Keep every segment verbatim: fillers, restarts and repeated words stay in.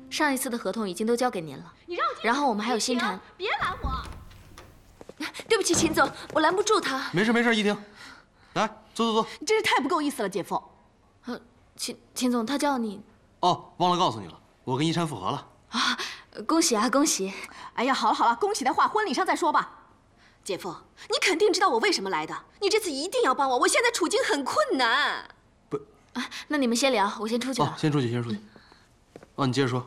上一次的合同已经都交给您了。 你让然后我们还有新产。 别拦我！ 对不起，秦总，我拦不住他。 没事没事，依婷，来坐坐坐。 你真是太不够意思了，姐夫。 呃，秦秦总，他叫你。 哦，忘了告诉你了，我跟一山复合了。 啊，恭喜啊，恭喜！ 哎呀，好了好了，恭喜的话婚礼上再说吧。姐夫，你肯定知道我为什么来的，你这次一定要帮我，我现在处境很困难。 不， 啊，那你们先聊，我先出去了。 哦，先出去，先出去。哦，你接着说。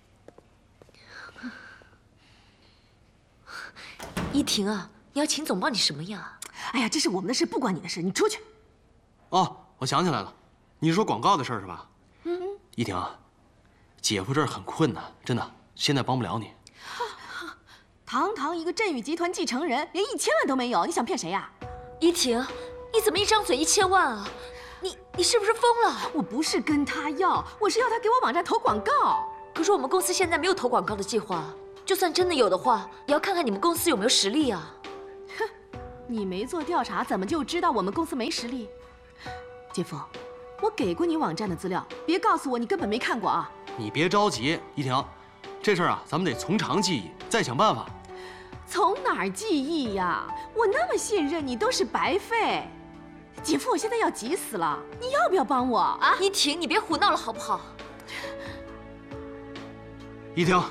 依婷啊，你要秦总帮你什么呀？ 哎呀，这是我们的事，不关你的事，你出去。 哦，我想起来了，你是说广告的事儿是吧？嗯。依婷，姐夫这儿很困难，真的，现在帮不了你。 堂堂一个振宇集团继承人，连一千万都没有，你想骗谁呀？ 依婷，你怎么一张嘴一千万啊？你你是不是疯了？ 我不是跟他要，我是要他给我网站投广告。 可是我们公司现在没有投广告的计划，就算真的有的话，也要看看你们公司有没有实力啊。 哼，你没做调查，怎么就知道我们公司没实力？姐夫，我给过你网站的资料，别告诉我你根本没看过啊！ 你别着急，依婷，这事儿啊，咱们得从长计议，再想办法。 从哪儿记忆呀？我那么信任你，都是白费。姐夫，我现在要急死了，你要不要帮我啊？ 依婷，你别胡闹了好不好？ 依婷，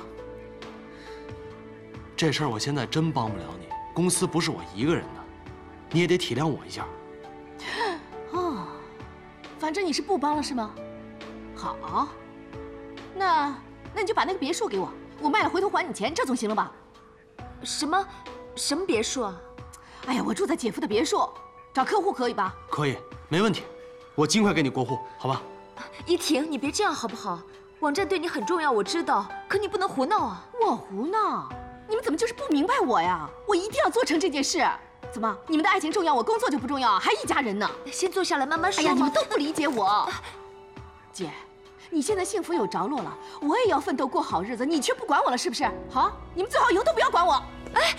这事儿我现在真帮不了你，公司不是我一个人的，你也得体谅我一下。 哦，反正你是不帮了是吗？好，那那你就把那个别墅给我，我卖了回头还你钱，这总行了吧？ 什么什么别墅啊？ 哎呀，我住在姐夫的别墅，找客户可以吧？ 可以，没问题，我尽快给你过户，好吧？ 依婷，你别这样好不好？网站对你很重要，我知道，可你不能胡闹啊！ 我胡闹？你们怎么就是不明白我呀？我一定要做成这件事。怎么，你们的爱情重要，我工作就不重要？还一家人呢？ 先坐下来慢慢说。 哎呀，你们都不理解我。姐，你现在幸福有着落了，我也要奋斗过好日子，你却不管我了，是不是？好，你们最好以后都不要管我。哎，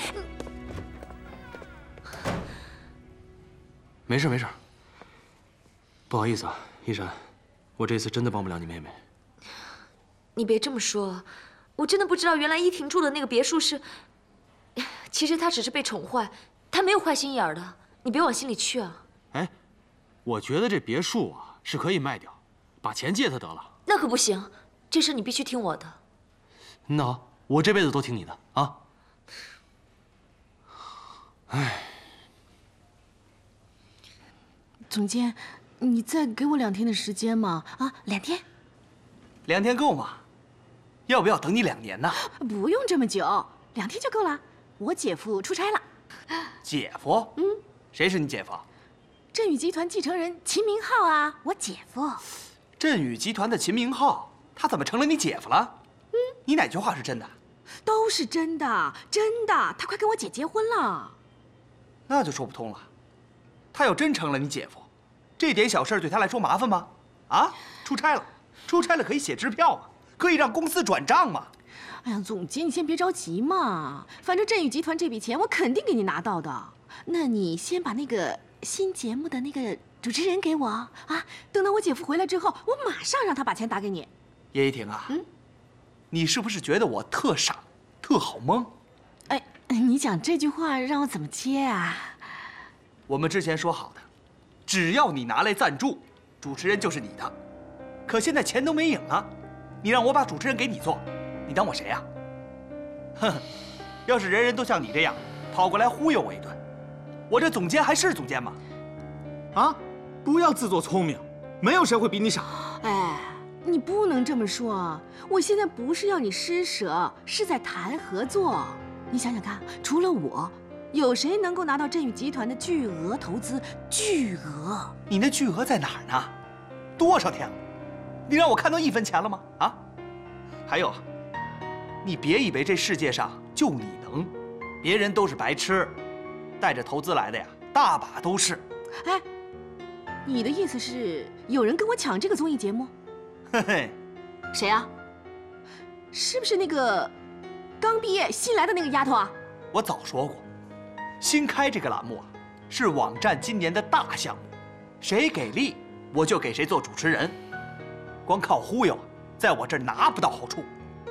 没事没事，不好意思啊，一山，我这次真的帮不了你妹妹。 你别这么说，我真的不知道原来依婷住的那个别墅是……其实她只是被宠坏，她没有坏心眼儿的，你别往心里去啊。 哎，我觉得这别墅啊是可以卖掉，把钱借她得了。 那可不行，这事你必须听我的。 那好，我这辈子都听你的啊。哎， 总监，你再给我两天的时间嘛？啊，两天？ 两天够吗？要不要等你两年呢？ 不用这么久，两天就够了。我姐夫出差了。 姐夫？嗯，谁是你姐夫？ 振宇集团继承人秦明浩啊，我姐夫。 振宇集团的秦明浩，他怎么成了你姐夫了？嗯，你哪句话是真的？ 都是真的，真的。他快跟我姐结婚了。 那就说不通了。他要真成了你姐夫，这点小事对他来说麻烦吗？啊，出差了，出差了可以写支票嘛，可以让公司转账嘛。 哎呀，总监，你先别着急嘛，反正振宇集团这笔钱我肯定给你拿到的。那你先把那个新节目的那个主持人给我啊，等到我姐夫回来之后，我马上让他把钱打给你。 叶一婷啊，嗯，你是不是觉得我特傻，特好蒙？ 哎，你讲这句话让我怎么接啊？ 我们之前说好的，只要你拿来赞助，主持人就是你的。可现在钱都没影了，你让我把主持人给你做，你当我谁呀？哼，要是人人都像你这样跑过来忽悠我一顿，我这总监还是总监吗？ 啊，不要自作聪明，没有谁会比你傻。 哎，你不能这么说，我现在不是要你施舍，是在谈合作。你想想看，除了我，有谁能够拿到振宇集团的巨额投资？巨额！ 你那巨额在哪儿呢？多少天了？你让我看到一分钱了吗？啊！还有，你别以为这世界上就你能，别人都是白痴，带着投资来的呀，大把都是。 哎，你的意思是有人跟我抢这个综艺节目？ 嘿嘿， 谁啊？是不是那个刚毕业新来的那个丫头啊？ 我早说过，新开这个栏目啊，是网站今年的大项目，谁给力我就给谁做主持人。光靠忽悠，在我这儿拿不到好处。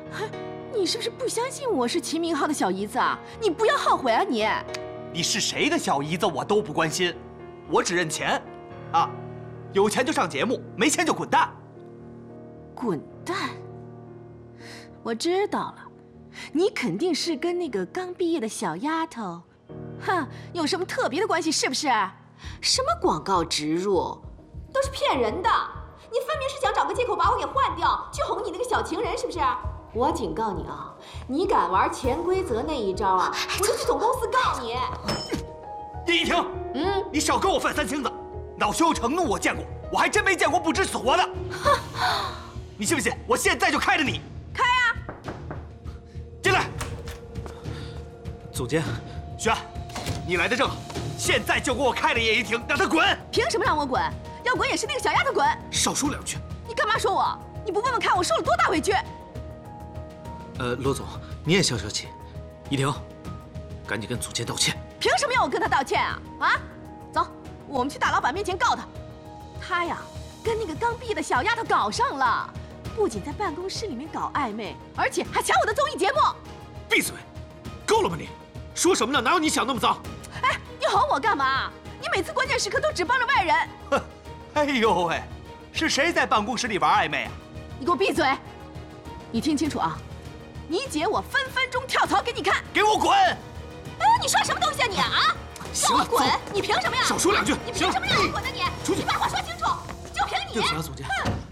你是不是不相信我是秦明浩的小姨子啊？你不要后悔啊你！ 你是谁的小姨子我都不关心，我只认钱，啊，有钱就上节目，没钱就滚蛋。 滚蛋！我知道了，你肯定是跟那个刚毕业的小丫头，哼，有什么特别的关系是不是？什么广告植入，都是骗人的！你分明是想找个借口把我给换掉，去哄你那个小情人是不是？我警告你啊，你敢玩潜规则那一招啊，我就去总公司告你！ 叶一婷，嗯，你少跟我犯三星子，恼羞成怒我见过，我还真没见过不知死活的。你信不信？我现在就开了你！ 开啊！ 进来。 总监， 轩，你来的正好，现在就给我开了叶一婷，让她滚！ 凭什么让我滚？要滚也是那个小丫头滚！ 少说两句。 你干嘛说我？你不问问看我受了多大委屈？ 呃，罗总，你也消消气。一婷，赶紧跟总监道歉。 凭什么要我跟他道歉啊？啊，走，我们去大老板面前告他。他呀，跟那个刚毕业的小丫头搞上了，不仅在办公室里面搞暧昧，而且还抢我的综艺节目。 闭嘴！够了吗你？说什么呢？哪有你想那么脏？ 哎，你吼我干嘛？你每次关键时刻都只帮着外人。 哼，哎呦喂，是谁在办公室里玩暧昧啊？ 你给我闭嘴！你听清楚啊！你姐我分分钟跳槽给你看！ 给我滚！ 哎，你说什么东西啊你啊？ 行了， 让我滚走！ 你凭什么呀？ 少说两句。 你凭什么让我滚呢你？ 出去你把话说清楚！就凭你！ 对不起啊，总监。